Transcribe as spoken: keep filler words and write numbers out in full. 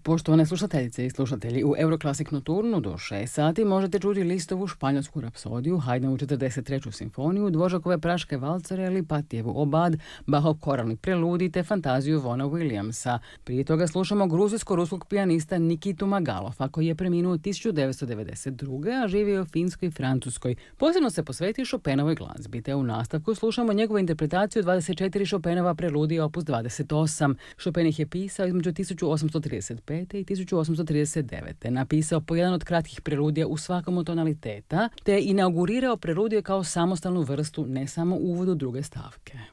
Poštovane slušateljice i slušatelji, u Euroclassic Nocturnu do šest sati možete čuti Listovu španjolsku rapsodiju, Haydnovu četrdeset treću simfoniju, Dvožakove praške valcere ili Patijevu obad, Bachov koralni preludij te fantaziju Vona Williamsa. Prije toga slušamo gruzijsko-ruskog pijanista Nikitu Magalofa, koji je preminuo tisuću devetsto devedeset druge. a živio u Finskoj i Francuskoj. Posebno se posvetio Chopinovoj glazbi, te u nastavku slušamo njegovu interpretaciju dvadeset četiri Chopinova preludija opus dvadeset osam. Chopin ih je pisao između tisuću osamsto trideset pete i tisuću osamsto trideset devete. Napisao po jedan od kratkih preludija u svakom od tonaliteta, te je inaugurirao preludije kao samostalnu vrstu, ne samo u uvodu druge stavke.